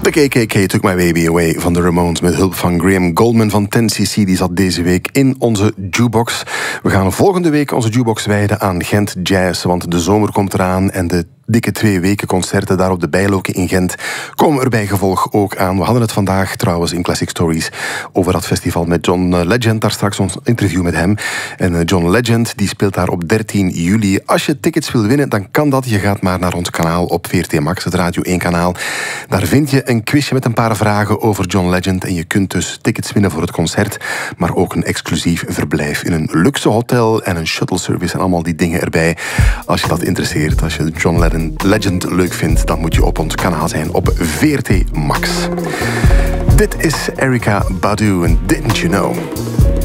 De KKK Took My Baby Away van de Ramones met hulp van Graham Goldman van 10cc. Die zat deze week in onze jukebox. We gaan volgende week onze jukebox wijden aan Gent Jazz, want de zomer komt eraan en de dikke 2 weken concerten daar op de Bijloken in Gent komen er bij gevolg ook aan. We hadden het vandaag trouwens in Classic Stories over dat festival met John Legend. Daar straks ons interview met hem. En John Legend die speelt daar op 13 juli. Als je tickets wil winnen, dan kan dat. Je gaat maar naar ons kanaal op VRT Max, het Radio 1 kanaal. Daar vind je een quizje met een paar vragen over John Legend. En je kunt dus tickets winnen voor het concert, maar ook een exclusief verblijf in een luxe hotel en een shuttle service en allemaal die dingen erbij. Als je dat interesseert, als je John Legend leuk vindt, dan moet je op ons kanaal zijn op VRT Max. Dit is Erykah Badu en Didn't You Know?